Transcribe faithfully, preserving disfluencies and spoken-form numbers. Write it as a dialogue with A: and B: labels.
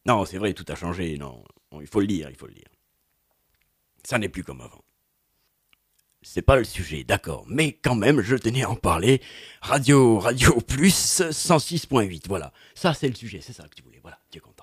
A: Non, c'est vrai, tout a changé, non. Bon, il faut le dire, il faut le dire. Ça n'est plus comme avant. C'est pas le sujet, d'accord. Mais quand même, je tenais à en parler. Radio, Radio Plus cent six point huit, voilà. Ça, c'est le sujet, c'est ça que tu voulais. Voilà, tu es content.